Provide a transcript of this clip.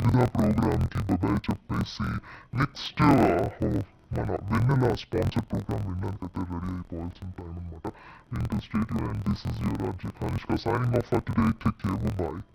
వివిధ ప్రోగ్రామ్కి బాబాయ్ చెప్పేసి నెక్స్ట్ మన వెన్నెల స్పాన్సర్ ప్రోగ్రామ్ వినడానికైతే రెడీ అయిపోవాల్సిన టైం అనమాట. Into state and this is your RJ Kanishka signing off for today. Take care, bye.